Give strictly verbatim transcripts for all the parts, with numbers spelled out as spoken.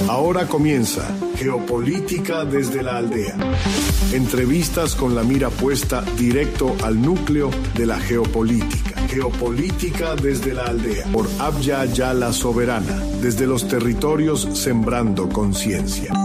Ahora comienza Geopolítica desde la aldea. Entrevistas con la mira puesta directo al núcleo de la geopolítica. Geopolítica desde la aldea. Por Abya Yala Soberana. Desde los territorios sembrando conciencia.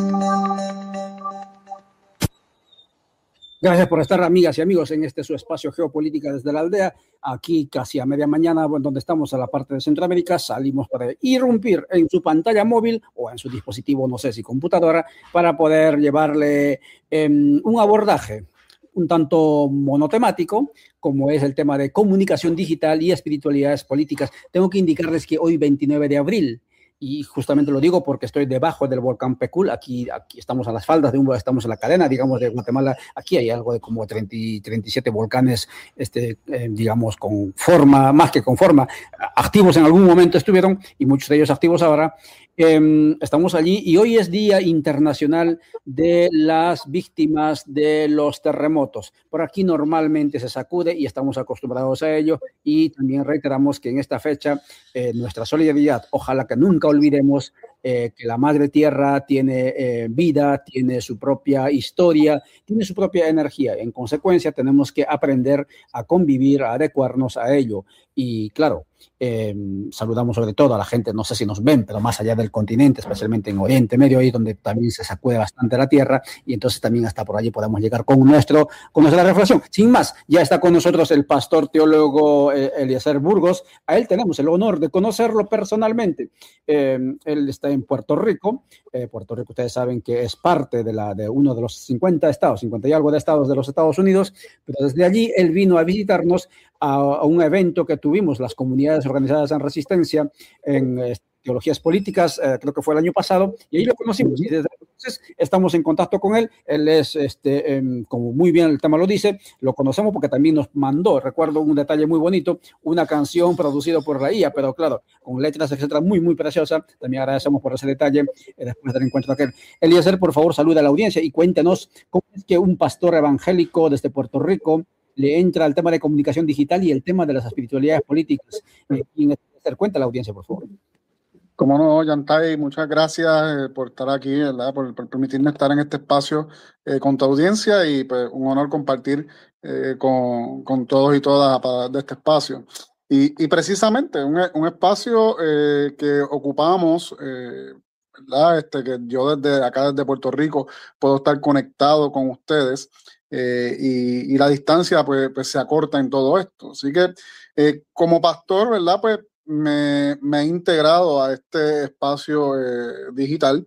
Gracias por estar, amigas y amigos, en este su espacio Geopolítica desde la aldea. Aquí casi a media mañana, donde estamos en la parte de Centroamérica, salimos para irrumpir en su pantalla móvil o en su dispositivo, no sé si computadora, para poder llevarle eh, un abordaje un tanto monotemático, como es el tema de comunicación digital y espiritualidades políticas. Tengo que indicarles que hoy, veintinueve de abril, y justamente lo digo porque estoy debajo del volcán Pecul, aquí, aquí estamos a las faldas de un, estamos en la cadena, digamos, de Guatemala. Aquí hay algo de como treinta, treinta y siete volcanes, este, eh, digamos, con forma, más que con forma, activos en algún momento estuvieron, y muchos de ellos activos ahora. Eh, estamos allí y hoy es Día Internacional de las Víctimas de los Terremotos. Por aquí normalmente se sacude y estamos acostumbrados a ello, y también reiteramos que en esta fecha eh, nuestra solidaridad, ojalá que nunca olvidemos eh, que la Madre Tierra tiene eh, vida, tiene su propia historia, tiene su propia energía. En consecuencia, tenemos que aprender a convivir, a adecuarnos a ello. Y claro, eh, saludamos sobre todo a la gente, no sé si nos ven, pero más allá del continente, especialmente en Oriente Medio, ahí donde también se sacude bastante la tierra, y entonces también hasta por allí podemos llegar con, nuestro, con nuestra reflexión. Sin más, ya está con nosotros el pastor teólogo eh, Eliezer Burgos. A él tenemos el honor de conocerlo personalmente. Eh, él está en Puerto Rico. Eh, Puerto Rico, ustedes saben que es parte de, la, de uno de los cincuenta estados, cincuenta y algo de estados de los Estados Unidos, pero desde allí él vino a visitarnos a, a un evento que tuvimos las comunidades organizadas en Resistencia en eh, Teologías Políticas, eh, creo que fue el año pasado, y ahí lo conocimos, y desde entonces estamos en contacto con él. Él es, este, eh, como muy bien el tema lo dice, lo conocemos porque también nos mandó, recuerdo un detalle muy bonito, una canción producida por la I A, pero claro, con letras, etcétera, muy, muy preciosa. También agradecemos por ese detalle eh, después del encuentro aquel. Eliezer, por favor, saluda a la audiencia y cuéntenos cómo es que un pastor evangélico desde Puerto Rico le entra al tema de comunicación digital y el tema de las espiritualidades políticas. Eh, y cuenta a la audiencia, por favor. Como no, Yantay, muchas gracias eh, por estar aquí, ¿verdad? Por, por permitirme estar en este espacio eh, con tu audiencia, y pues un honor compartir eh, con, con todos y todas para, de este espacio. Y, y precisamente un, un espacio eh, que ocupamos, eh, ¿verdad? Este, que yo desde acá, desde Puerto Rico, puedo estar conectado con ustedes. Eh, y, y la distancia pues, pues se acorta en todo esto. Así que eh, como pastor, ¿verdad? Pues me, me he integrado a este espacio eh, digital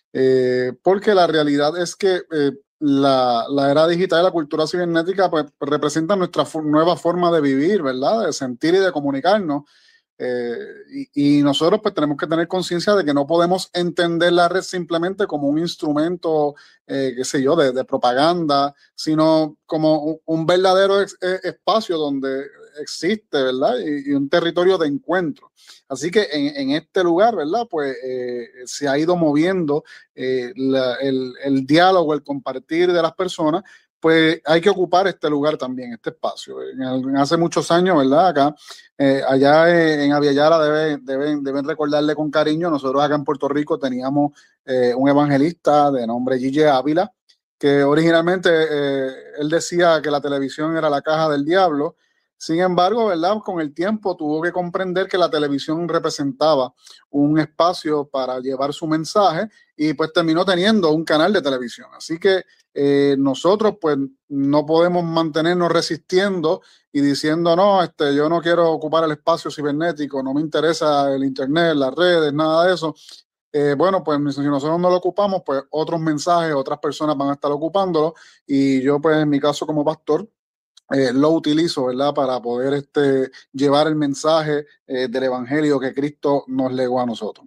eh, porque la realidad es que eh, la, la era digital y la cultura cibernética pues representan nuestra for- nueva forma de vivir, ¿verdad? De sentir y de comunicarnos. Eh, y, y nosotros pues tenemos que tener conciencia de que no podemos entender la red simplemente como un instrumento, eh, qué sé yo, de, de propaganda, sino como un, un verdadero ex, eh, espacio donde existe, ¿verdad? Y, y un territorio de encuentro. Así que en, en este lugar, ¿verdad? Pues eh, se ha ido moviendo eh, la, el, el diálogo, el compartir de las personas. Pues hay que ocupar este lugar también, este espacio. En el, hace muchos años, ¿verdad? Acá, eh, allá eh, en Abya Yala deben, deben, deben recordarle con cariño. Nosotros acá en Puerto Rico teníamos eh, un evangelista de nombre Gille Ávila, que originalmente eh, él decía que la televisión era la caja del diablo. Sin embargo, ¿verdad? Con el tiempo tuvo que comprender que la televisión representaba un espacio para llevar su mensaje, y pues terminó teniendo un canal de televisión. Así que eh, nosotros pues no podemos mantenernos resistiendo y diciendo no, este, yo no quiero ocupar el espacio cibernético, no me interesa el internet, las redes, nada de eso. Eh, bueno, pues si nosotros no lo ocupamos, pues otros mensajes, otras personas van a estar ocupándolo, y yo pues en mi caso como pastor Eh, lo utilizo, ¿verdad? Para poder este, llevar el mensaje eh, del evangelio que Cristo nos legó a nosotros.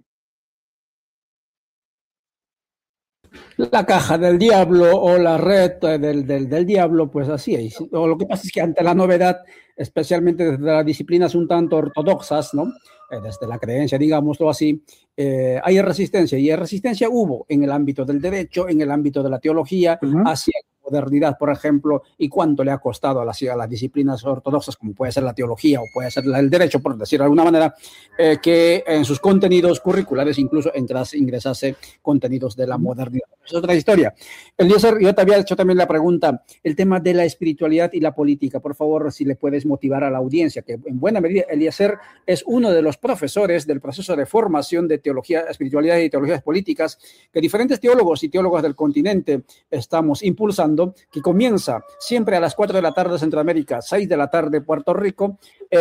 La caja del diablo o la red del, del, del diablo, pues así es. O lo que pasa es que ante la novedad, especialmente desde las disciplinas un tanto ortodoxas, ¿no? Eh, desde la creencia, digámoslo así, eh, hay resistencia, y resistencia hubo en el ámbito del derecho, en el ámbito de la teología, uh-huh. hacia modernidad, por ejemplo, y cuánto le ha costado a las, a las disciplinas ortodoxas, como puede ser la teología o puede ser el derecho, por decirlo de alguna manera, eh, que en sus contenidos curriculares incluso entras, ingresase contenidos de la modernidad. Es otra historia. Eliezer, yo te había hecho también la pregunta, el tema de la espiritualidad y la política. Por favor, si le puedes motivar a la audiencia, que en buena medida Eliezer es uno de los profesores del proceso de formación de teología, espiritualidad y teologías políticas que diferentes teólogos y teólogos del continente estamos impulsando, que comienza siempre a las cuatro de la tarde Centroamérica, seis de la tarde Puerto Rico,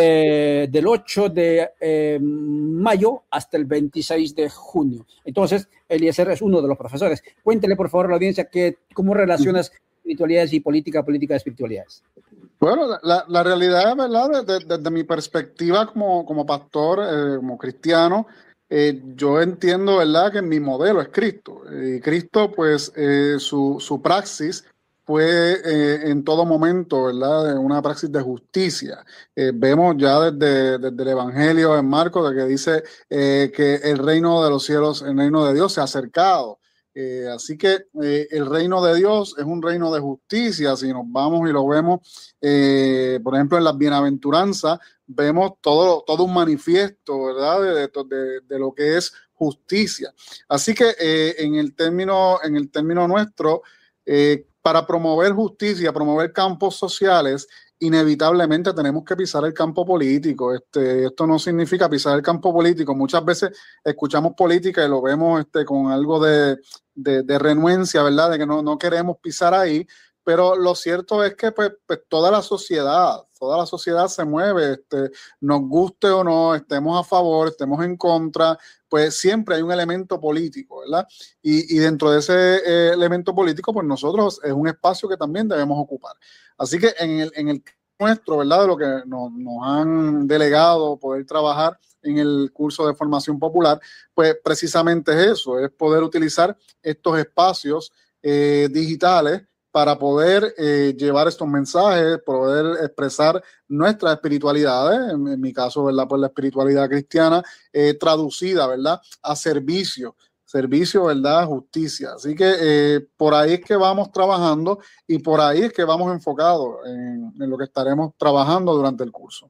eh, del ocho de eh, mayo hasta el veintiséis de junio. Entonces, Eliezer es uno de los profesores. Cuéntele, por favor, a la audiencia que, cómo relacionas espiritualidades y política, política de espiritualidades. Bueno, la, la realidad, ¿verdad? Desde, desde mi perspectiva como, como pastor, eh, como cristiano, eh, yo entiendo, ¿verdad?, que mi modelo es Cristo. Y Cristo, pues, eh, su, su praxis fue eh, en todo momento, ¿verdad?, una praxis de justicia. Eh, vemos ya desde, desde el Evangelio en Marcos, de que dice eh, que el reino de los cielos, el reino de Dios se ha acercado. Eh, así que eh, el reino de Dios es un reino de justicia. Si nos vamos y lo vemos, eh, por ejemplo, en las bienaventuranzas, vemos todo, todo un manifiesto, ¿verdad?, de, de, de lo que es justicia. Así que eh, en el término, en el término nuestro, eh, para promover justicia, promover campos sociales, inevitablemente tenemos que pisar el campo político. Este, esto no significa pisar el campo político. Muchas veces escuchamos política y lo vemos este, con algo de, de, de renuencia, ¿verdad?, de que no, no queremos pisar ahí. Pero lo cierto es que pues, pues toda la sociedad, toda la sociedad se mueve, este, nos guste o no, estemos a favor, estemos en contra, pues siempre hay un elemento político, ¿verdad? Y, y dentro de ese eh, elemento político, pues nosotros es un espacio que también debemos ocupar. Así que en el, en el nuestro, ¿verdad?, de lo que nos, nos han delegado poder trabajar en el curso de formación popular, pues precisamente es eso, es poder utilizar estos espacios eh, digitales para poder eh, llevar estos mensajes, poder expresar nuestras espiritualidades, en, en mi caso, ¿verdad?, pues la espiritualidad cristiana eh, traducida, ¿verdad?, a servicio, servicio, ¿verdad?, justicia. Así que eh, por ahí es que vamos trabajando y por ahí es que vamos enfocados en, en lo que estaremos trabajando durante el curso.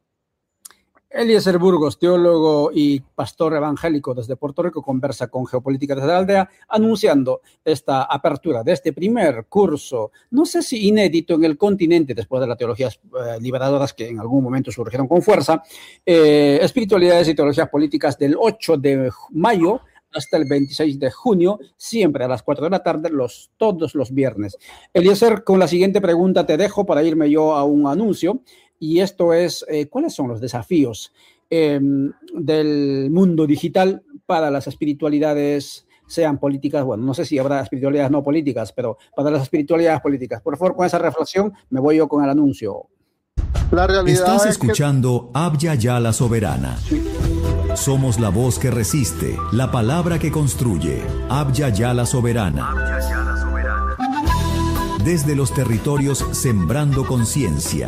Eliezer Burgos, teólogo y pastor evangélico desde Puerto Rico, conversa con Geopolítica desde la Aldea, anunciando esta apertura de este primer curso, no sé si inédito en el continente, después de las teologías eh, liberadoras que en algún momento surgieron con fuerza, eh, espiritualidades y teologías políticas del ocho de mayo hasta el veintiséis de junio, siempre a las cuatro de la tarde, los, todos los viernes. Eliezer, con la siguiente pregunta te dejo para irme yo a un anuncio. Y esto es, eh, ¿cuáles son los desafíos eh, del mundo digital para las espiritualidades, sean políticas? Bueno, no sé si habrá espiritualidades no políticas, pero para las espiritualidades políticas. Por favor, con esa reflexión me voy yo con el anuncio. La realidad Estás es escuchando que... Abya Yala Soberana. Somos la voz que resiste, la palabra que construye. Abya Yala Soberana. Abya Yala Soberana. Desde los territorios sembrando conciencia.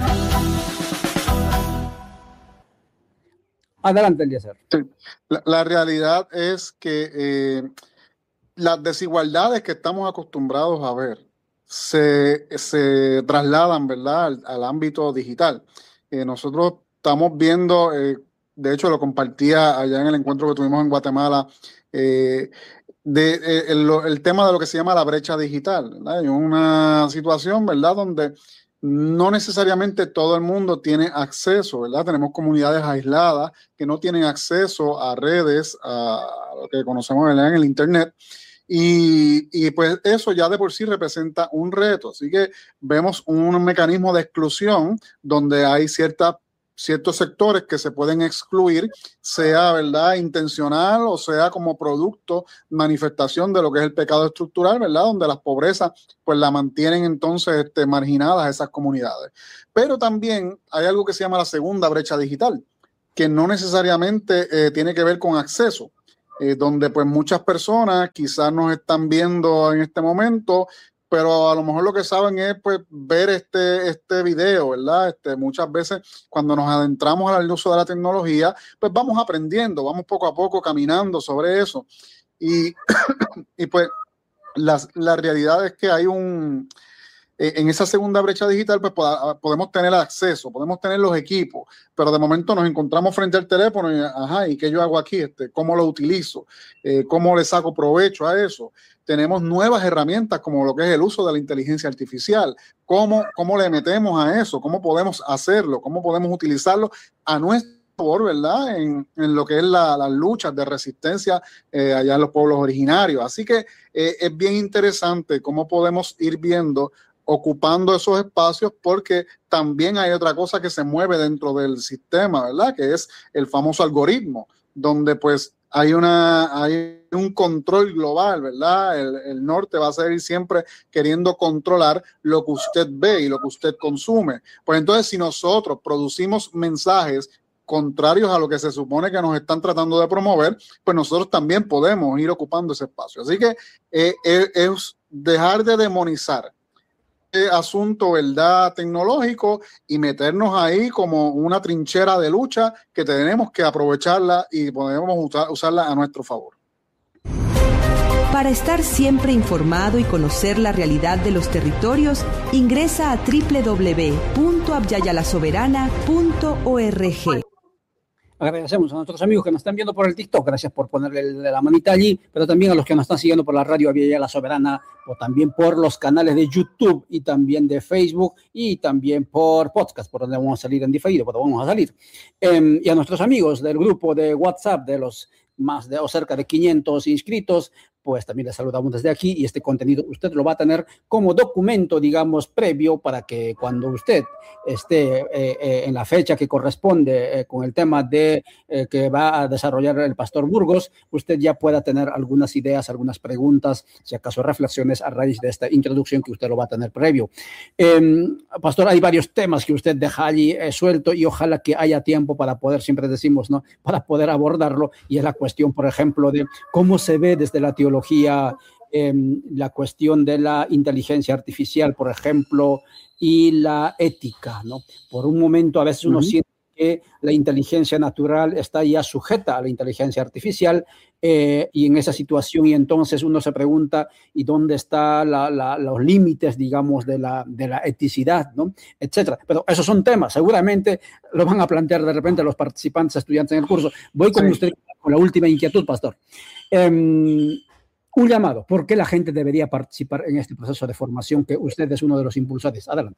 Adelante, Eliezer. Sí. La, la realidad es que eh, las desigualdades que estamos acostumbrados a ver se, se trasladan, ¿verdad?, al, al ámbito digital. Eh, nosotros estamos viendo, eh, de hecho lo compartía allá en el encuentro que tuvimos en Guatemala, eh, de, eh, el, el tema de lo que se llama la brecha digital, ¿verdad? Hay una situación, ¿verdad?, donde no necesariamente todo el mundo tiene acceso, ¿verdad? Tenemos comunidades aisladas que no tienen acceso a redes, a lo que conocemos, ¿verdad?, en el Internet. Y, y pues eso ya de por sí representa un reto. Así que vemos un mecanismo de exclusión donde hay cierta, ciertos sectores que se pueden excluir, sea, ¿verdad?, intencional o sea como producto, manifestación de lo que es el pecado estructural, ¿verdad?, donde las pobrezas pues la mantienen entonces este, marginadas a esas comunidades. Pero también hay algo que se llama la segunda brecha digital, que no necesariamente eh, tiene que ver con acceso. Eh, donde pues muchas personas quizás nos están viendo en este momento, pero a lo mejor lo que saben es pues ver este, este video, ¿verdad? Este, muchas veces cuando nos adentramos al uso de la tecnología, pues vamos aprendiendo, vamos poco a poco caminando sobre eso. Y, y pues la, la realidad es que hay un, eh, en esa segunda brecha digital pues pod- podemos tener acceso, podemos tener los equipos, pero de momento nos encontramos frente al teléfono y, ajá, ¿y qué yo hago aquí? Este, ¿Cómo lo utilizo? Eh, ¿Cómo le saco provecho a eso? Tenemos nuevas herramientas como lo que es el uso de la inteligencia artificial. ¿Cómo, cómo le metemos a eso? ¿Cómo podemos hacerlo? ¿Cómo podemos utilizarlo a nuestro favor, ¿verdad? En, en lo que es la, las luchas de resistencia eh, allá en los pueblos originarios. Así que eh, es bien interesante cómo podemos ir viendo, ocupando esos espacios, porque también hay otra cosa que se mueve dentro del sistema, ¿verdad? Que es el famoso algoritmo, donde pues hay, una, hay un control global, ¿verdad? El, el norte va a seguir siempre queriendo controlar lo que usted ve y lo que usted consume. Pues entonces, si nosotros producimos mensajes contrarios a lo que se supone que nos están tratando de promover, pues nosotros también podemos ir ocupando ese espacio. Así que eh, eh, es dejar de demonizar este asunto, ¿verdad?, tecnológico, y meternos ahí como una trinchera de lucha que tenemos que aprovecharla y podemos usar, usarla a nuestro favor. Para estar siempre informado y conocer la realidad de los territorios, ingresa a doble u doble u doble u punto abya-yala-soberana punto org. Agradecemos a nuestros amigos que nos están viendo por el TikTok, gracias por ponerle la manita allí, pero también a los que nos están siguiendo por la radio Abya Yala Soberana, o también por los canales de YouTube y también de Facebook y también por podcast, por donde vamos a salir en diferido, pero vamos a salir. Eh, y a nuestros amigos del grupo de WhatsApp de los más de o cerca de quinientos inscritos, pues también les saludamos desde aquí, y este contenido usted lo va a tener como documento, digamos, previo, para que cuando usted esté eh, eh, en la fecha que corresponde eh, con el tema de eh, que va a desarrollar el Pastor Burgos, usted ya pueda tener algunas ideas, algunas preguntas, si acaso reflexiones a raíz de esta introducción que usted lo va a tener previo. Eh, Pastor, hay varios temas que usted deja allí eh, suelto, y ojalá que haya tiempo para poder, siempre decimos, ¿no?, para poder abordarlo, y es la cuestión, por ejemplo, de cómo se ve desde la teología Eh, la cuestión de la inteligencia artificial, por ejemplo, y la ética, ¿no? Por un momento a veces uno uh-huh. siente que la inteligencia natural está ya sujeta a la inteligencia artificial, eh, y en esa situación, y entonces uno se pregunta, ¿y dónde están la, la, los límites, digamos, de la, de la eticidad, ¿no?, etcétera? Pero esos son temas, seguramente lo van a plantear de repente los participantes, estudiantes en el curso. Voy con sí. usted con la última inquietud, Pastor. Eh, Un llamado, ¿por qué la gente debería participar en este proceso de formación que usted es uno de los impulsores? Adelante.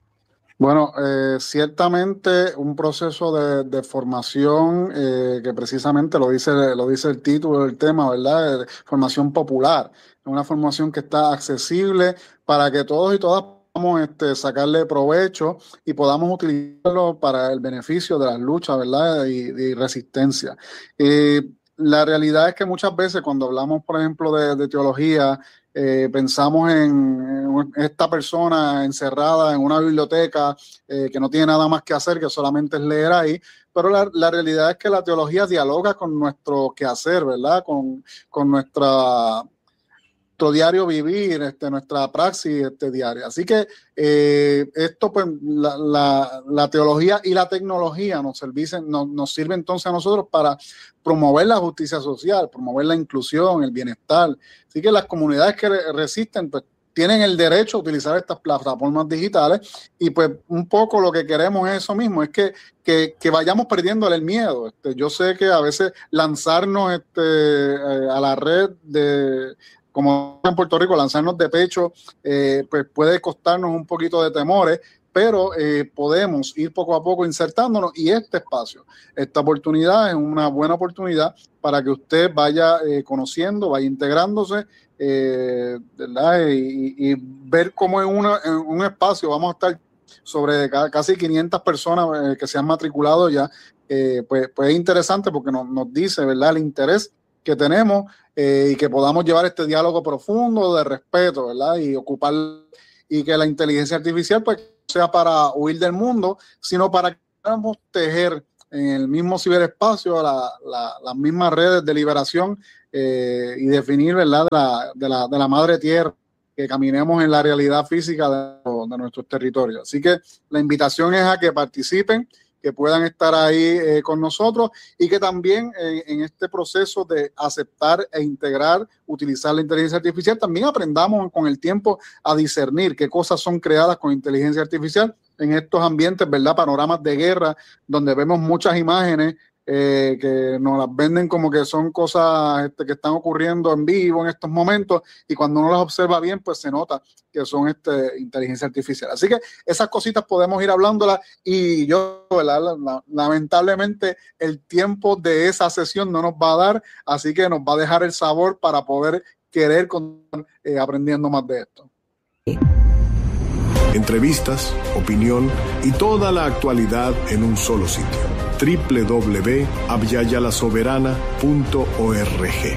Bueno, eh, ciertamente un proceso de, de formación eh, que precisamente lo dice, lo dice el título del tema, ¿verdad? De formación popular, una formación que está accesible para que todos y todas podamos este, sacarle provecho y podamos utilizarlo para el beneficio de las luchas, ¿verdad?, y, y resistencia. Eh, La realidad es que muchas veces cuando hablamos, por ejemplo, de, de teología, eh, pensamos en, en esta persona encerrada en una biblioteca eh, que no tiene nada más que hacer, que solamente es leer ahí, pero la, la realidad es que la teología dialoga con nuestro quehacer, ¿verdad?, con, con nuestra... nuestro diario vivir, este, nuestra praxis este, diaria. Así que eh, esto, pues, la, la, la teología y la tecnología nos, servicen, nos, nos sirve entonces a nosotros para promover la justicia social, promover la inclusión, el bienestar. Así que las comunidades que resisten, pues, tienen el derecho a utilizar estas plataformas digitales, y pues un poco lo que queremos es eso mismo, es que, que, que vayamos perdiéndole el miedo. Este, yo sé que a veces lanzarnos este, eh, a la red de... como en Puerto Rico, lanzarnos de pecho, eh, pues puede costarnos un poquito de temores, pero eh, podemos ir poco a poco insertándonos, y este espacio, esta oportunidad es una buena oportunidad para que usted vaya eh, conociendo, vaya integrándose, eh, ¿verdad? Y, y ver cómo en, una, en un espacio vamos a estar sobre casi quinientas personas eh, que se han matriculado ya, eh, pues, pues es interesante porque nos, nos dice, ¿verdad?, el interés que tenemos eh, y que podamos llevar este diálogo profundo de respeto, ¿verdad? Y ocupar, y que la inteligencia artificial pues sea para huir del mundo, sino para que podamos tejer en el mismo ciberespacio la, la, las mismas redes de liberación eh, y definir, ¿verdad?, de la, de, la, de la madre tierra, que caminemos en la realidad física de, de nuestros territorios. Así que la invitación es a que participen, que puedan estar ahí eh, con nosotros y que también eh, en este proceso de aceptar e integrar, utilizar la inteligencia artificial, también aprendamos con el tiempo a discernir qué cosas son creadas con inteligencia artificial en estos ambientes, ¿verdad? Panoramas de guerra, donde vemos muchas imágenes eh, que nos las venden como que son cosas este, que están ocurriendo en vivo en estos momentos, y cuando uno las observa bien, pues se nota que son este, inteligencia artificial. Así que esas cositas podemos ir hablándolas, y yo, ¿verdad? Lamentablemente el tiempo de esa sesión no nos va a dar, así que nos va a dejar el sabor para poder querer continuar eh, aprendiendo más de esto. Entrevistas, opinión y toda la actualidad en un solo sitio. doble u doble u doble u punto abya la soberana punto org.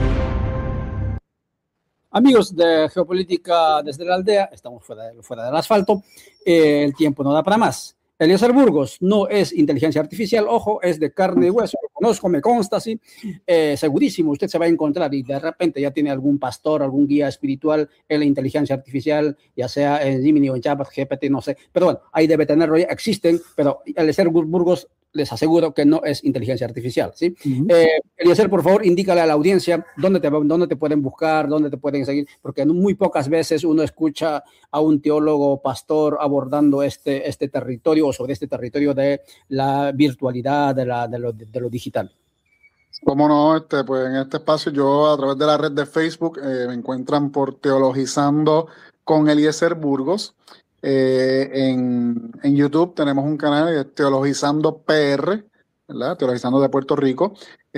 Amigos de Geopolítica desde la Aldea, estamos fuera, de, fuera del asfalto, eh, el tiempo no da para más. Eliezer Burgos no es inteligencia artificial, ojo, es de carne y hueso, lo conozco, me consta, sí, eh, segurísimo, usted se va a encontrar y de repente ya tiene algún pastor, algún guía espiritual en la inteligencia artificial, ya sea en Gemini o en Chat G P T, no sé, pero bueno, ahí debe tenerlo, ya existen, pero Eliezer Burgos les aseguro que no es inteligencia artificial, ¿sí? Uh-huh. Eh, Eliezer, por favor, indícale a la audiencia dónde te, dónde te pueden buscar, dónde te pueden seguir, porque muy pocas veces uno escucha a un teólogo pastor abordando este, este territorio o sobre este territorio de la virtualidad, de, la, de, lo, de, de lo digital. Cómo no, este, pues en este espacio yo a través de la red de Facebook eh, me encuentran por Teologizando con Eliezer Burgos. Eh, en, en YouTube tenemos un canal, es Teologizando P R, ¿verdad? Teologizando de Puerto Rico.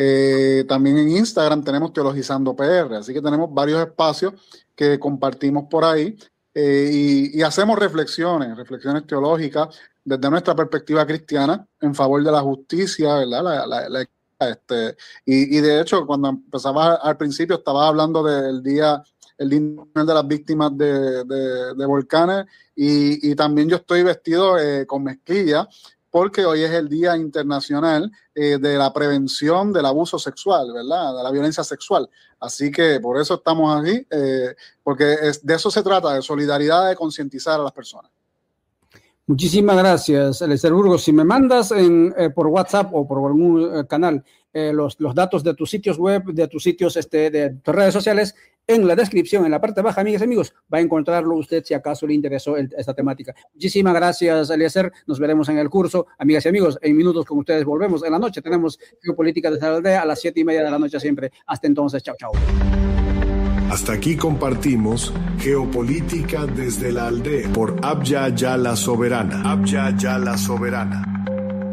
Eh, también en Instagram tenemos Teologizando P R, así que tenemos varios espacios que compartimos por ahí eh, y, y hacemos reflexiones, reflexiones teológicas desde nuestra perspectiva cristiana en favor de la justicia, ¿verdad? La, la, la, este, y, y de hecho, cuando empezaba al principio, estaba hablando del día el Día de las Víctimas de, de, de Volcanes, y, y también yo estoy vestido eh, con mezclilla, porque hoy es el Día Internacional eh, de la Prevención del Abuso Sexual, ¿verdad? De la violencia sexual. Así que por eso estamos aquí, eh, porque es, de eso se trata, de solidaridad, de concientizar a las personas. Muchísimas gracias, Eliezer Burgos. Si me mandas en, eh, por WhatsApp o por algún eh, canal eh, los, los datos de tus sitios web, de tus sitios, este, de tus redes sociales, en la descripción, en la parte baja, amigas y amigos, va a encontrarlo usted si acaso le interesó el, esta temática. Muchísimas gracias, Eliezer. Nos veremos en el curso. Amigas y amigos, en minutos con ustedes volvemos. En la noche tenemos Geopolítica desde la Aldea a las siete y media de la noche siempre. Hasta entonces, chao, chao. Hasta aquí compartimos Geopolítica desde la Aldea por Abya Yala Soberana. Abya Yala Soberana.